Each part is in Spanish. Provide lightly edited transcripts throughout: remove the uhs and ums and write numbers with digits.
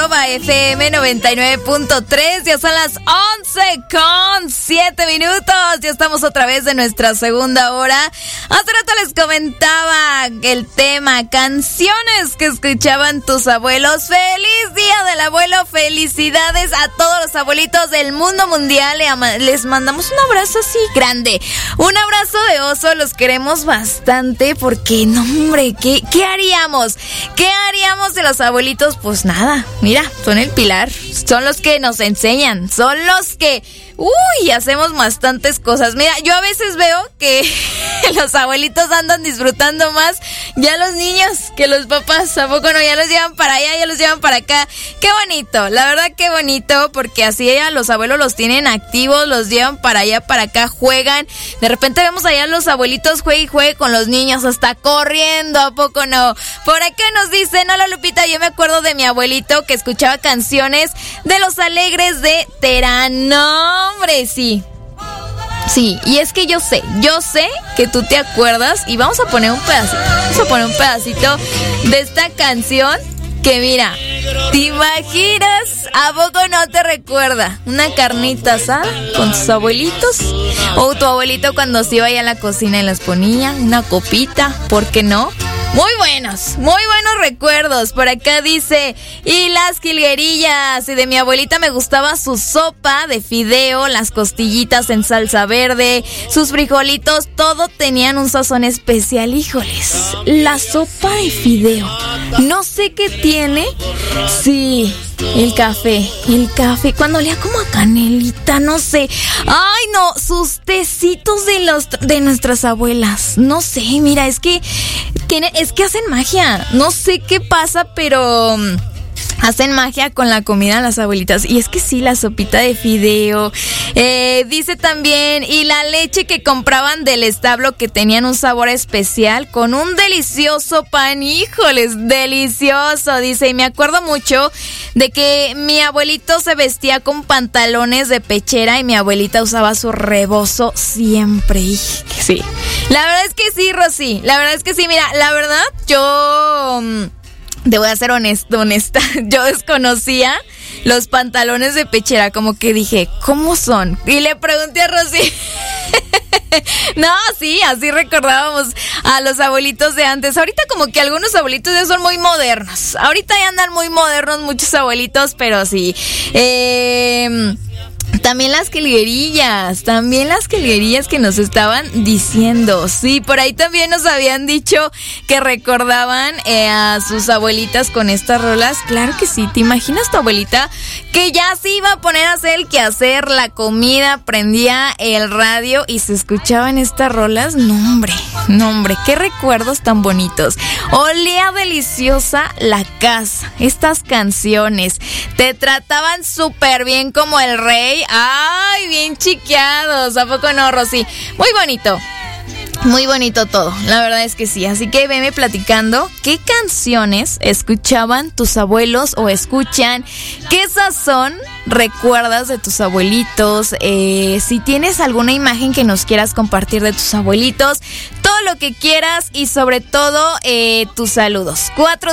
@FM 99.3. Ya son las 11:07. Ya estamos otra vez de nuestra segunda hora. Hace rato les comentaba el tema canciones que escuchaban tus abuelos. ¡Feliz Día del Abuelo! Felicidades a todos los abuelitos del mundo mundial. Les mandamos un abrazo así grande. Un abrazo de oso. Los queremos bastante porque, no hombre, ¿qué haríamos? ¿Qué haríamos de los abuelitos? Pues nada, mira, son el pilar. Son los que nos enseñan. Son los que... hacemos bastantes cosas. Mira, yo a veces veo que los abuelitos andan disfrutando más ya los niños que los papás. ¿A poco no? Ya los llevan para allá, ya los llevan para acá. Qué bonito, la verdad qué bonito, porque así ya los abuelos los tienen activos, los llevan para allá, para acá, juegan. De repente vemos allá a los abuelitos juegue y juegue con los niños, hasta corriendo. ¿A poco no? Por acá nos dicen, hola Lupita, yo me acuerdo de mi abuelito que escuchaba canciones de Los Alegres de Terán. No, hombre, sí. Sí, y es que yo sé que tú te acuerdas y vamos a poner un pedacito de esta canción que mira, ¿te imaginas? ¿A poco no te recuerda? Una carnita asada con tus abuelitos, o tu abuelito cuando se iba allá a la cocina y las ponía, una copita, ¿por qué no? Muy buenos recuerdos. Por acá dice, y las jilguerillas, y de mi abuelita me gustaba su sopa de fideo, las costillitas en salsa verde, sus frijolitos, todo tenían un sazón especial. Híjoles, la sopa de fideo, no sé qué tiene. Sí, el café, cuando olía como a canelita, no sé. Ay, no, sus tecitos de nuestras abuelas, no sé, mira, es que hacen magia. No sé qué pasa, pero hacen magia con la comida las abuelitas. Y es que sí, la sopita de fideo. Dice también, y la leche que compraban del establo, que tenían un sabor especial con un delicioso pan. Híjoles, delicioso. Dice, y me acuerdo mucho de que mi abuelito se vestía con pantalones de pechera y mi abuelita usaba su rebozo siempre. Sí, la verdad es que sí, Rosy. La verdad es que sí, mira, la verdad, yo... te voy a ser honesta, yo desconocía los pantalones de pechera, como que dije, ¿cómo son? Y le pregunté a Rosy. No, sí, así recordábamos a los abuelitos de antes. Ahorita como que algunos abuelitos ya son muy modernos. Ahorita ya andan muy modernos muchos abuelitos, pero sí. También las jilguerillas que nos estaban diciendo. Sí, por ahí también nos habían dicho que recordaban a sus abuelitas con estas rolas. Claro que sí, ¿te imaginas tu abuelita que ya se iba a poner a hacer el quehacer, la comida, prendía el radio y se escuchaban estas rolas? No, hombre, qué recuerdos tan bonitos. Olía deliciosa la casa, estas canciones, te trataban súper bien como el rey. Ay, bien chiqueados, ¿a poco no, Rosy? Muy bonito todo, la verdad es que sí. Así que veme platicando qué canciones escuchaban tus abuelos o escuchan, qué sazón recuerdas de tus abuelitos, si tienes alguna imagen que nos quieras compartir de tus abuelitos, todo lo que quieras y sobre todo tus saludos.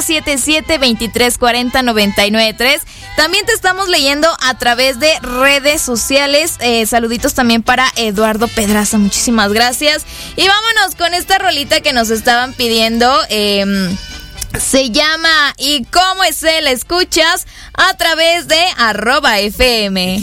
477-2340-993. También te estamos leyendo a través de redes sociales. Saluditos también para Eduardo Pedraza, muchísimas gracias. Y vámonos con esta rolita que nos estaban pidiendo. Se llama ¿Y cómo es él? Escuchas a través de @FM.